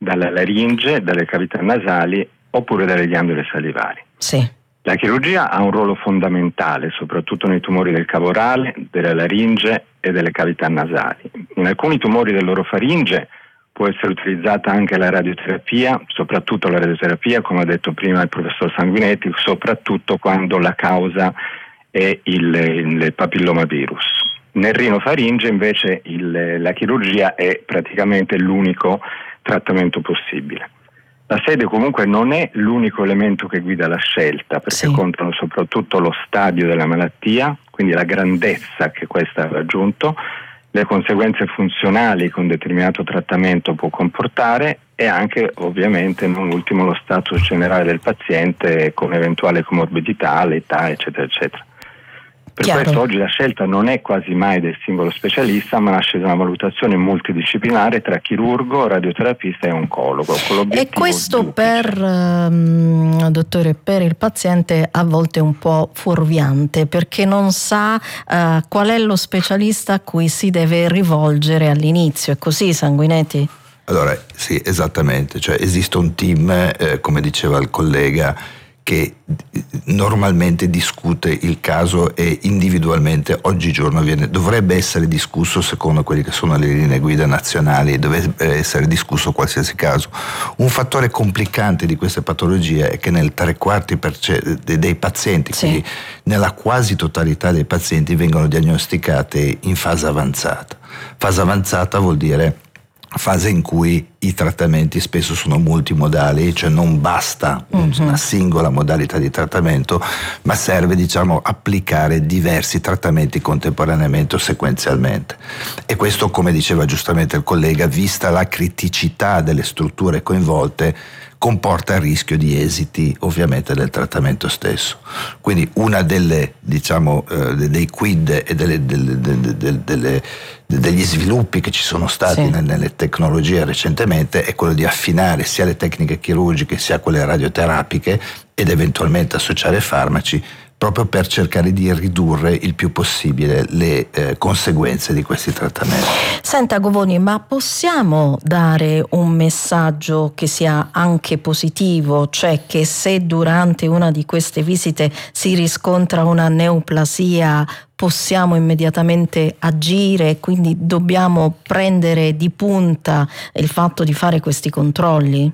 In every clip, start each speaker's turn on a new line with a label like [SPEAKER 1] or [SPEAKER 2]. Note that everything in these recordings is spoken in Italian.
[SPEAKER 1] dalla laringe, dalle cavità nasali oppure dalle ghiandole salivari.
[SPEAKER 2] Sì.
[SPEAKER 1] La chirurgia ha un ruolo fondamentale, soprattutto nei tumori del cavo orale, della laringe e delle cavità nasali. In alcuni tumori dell'orofaringe può essere utilizzata anche la radioterapia, soprattutto la radioterapia, come ha detto prima il professor Sanguinetti, soprattutto quando la causa è il papillomavirus. Nel rinofaringe invece la chirurgia è praticamente l'unico trattamento possibile. La sede comunque non è l'unico elemento che guida la scelta, perché contano soprattutto lo stadio della malattia, quindi la grandezza che questa ha raggiunto, le conseguenze funzionali che un determinato trattamento può comportare e anche ovviamente non ultimo lo status generale del paziente con eventuale comorbidità, l'età eccetera eccetera. Per questo oggi la scelta non è quasi mai del singolo specialista, ma nasce da una valutazione multidisciplinare tra chirurgo, radioterapista e oncologo.
[SPEAKER 2] E questo dottore, per il paziente a volte è un po' fuorviante, perché non sa qual è lo specialista a cui si deve rivolgere all'inizio. È così, Sanguinetti?
[SPEAKER 3] Allora, sì, esattamente. Cioè esiste un team, come diceva il collega, che normalmente discute il caso e individualmente oggigiorno dovrebbe essere discusso secondo quelli che sono le linee guida nazionali, dovrebbe essere discusso qualsiasi caso. Un fattore complicante di queste patologie è che nel 3/4 dei pazienti, quindi nella quasi totalità dei pazienti, vengono diagnosticate in fase avanzata. Fase avanzata vuol dire fase in cui i trattamenti spesso sono multimodali, cioè non basta una singola modalità di trattamento, ma serve, applicare diversi trattamenti contemporaneamente o sequenzialmente. E questo, come diceva giustamente il collega, vista la criticità delle strutture coinvolte, comporta il rischio di esiti ovviamente del trattamento stesso. Quindi una delle dei quid e degli sviluppi che ci sono stati nelle tecnologie recentemente è quello di affinare sia le tecniche chirurgiche sia quelle radioterapiche ed eventualmente associare farmaci, proprio per cercare di ridurre il più possibile le conseguenze di questi trattamenti.
[SPEAKER 2] Senta Govoni, ma possiamo dare un messaggio che sia anche positivo, cioè che se durante una di queste visite si riscontra una neoplasia possiamo immediatamente agire, quindi dobbiamo prendere di punta il fatto di fare questi controlli?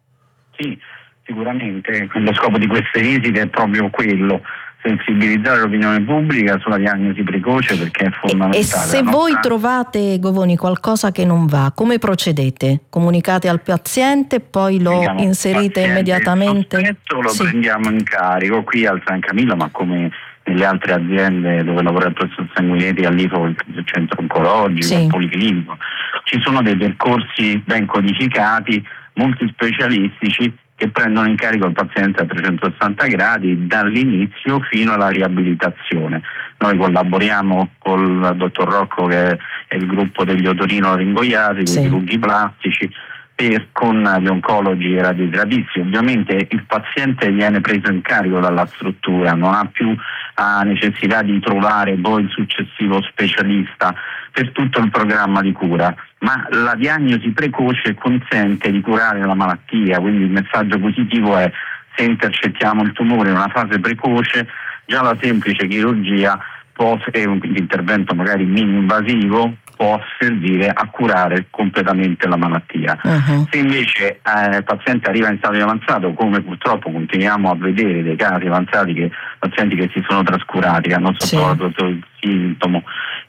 [SPEAKER 4] Sì, sicuramente lo scopo di queste visite è proprio quello: sensibilizzare l'opinione pubblica sulla diagnosi precoce, perché è fondamentale.
[SPEAKER 2] E se voi trovate, Govoni, qualcosa che non va, come procedete? Comunicate al paziente, poi lo inserite immediatamente?
[SPEAKER 4] Il sospetto lo prendiamo in carico qui al San Camillo, ma come nelle altre aziende dove lavora il professor Sanguinetti, all'IFO, il centro oncologico, il policlinico. Ci sono dei percorsi ben codificati, multispecialistici, che prendono in carico il paziente a 360 gradi dall'inizio fino alla riabilitazione. Noi collaboriamo col dottor Rocco, che è il gruppo degli otorino-laringoiatri, con i chirurghi plastici, con gli oncologi e radioterapisti. Ovviamente il paziente viene preso in carico dalla struttura, non ha più necessità di trovare poi il successivo specialista per tutto il programma di cura, ma la diagnosi precoce consente di curare la malattia, quindi il messaggio positivo è: se intercettiamo il tumore in una fase precoce, già la semplice chirurgia e un intervento magari mini-invasivo può servire a curare completamente la malattia. Se invece il paziente arriva in stadio avanzato, come purtroppo continuiamo a vedere dei casi avanzati, pazienti che si sono trascurati, che hanno sottovalutato il sintomo,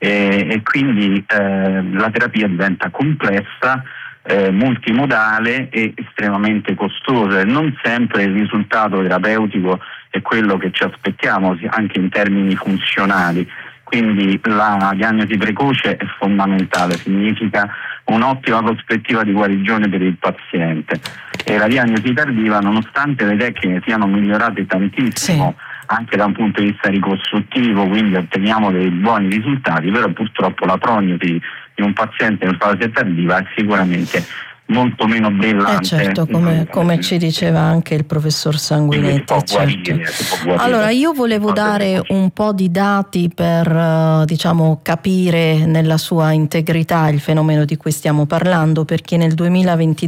[SPEAKER 4] e quindi la terapia diventa complessa, multimodale e estremamente costosa, e non sempre il risultato terapeutico è quello che ci aspettiamo, anche in termini funzionali. Quindi la diagnosi precoce è fondamentale, significa un'ottima prospettiva di guarigione per il paziente, e la diagnosi tardiva, nonostante le tecniche siano migliorate tantissimo anche da un punto di vista ricostruttivo, quindi otteniamo dei buoni risultati, però purtroppo la prognosi di un paziente in fase tardiva è sicuramente molto meno brillante.
[SPEAKER 2] Certo, come ci diceva anche il professor Sanguinetti. Allora, io volevo dare un po' di dati per capire nella sua integrità il fenomeno di cui stiamo parlando, perché nel 2022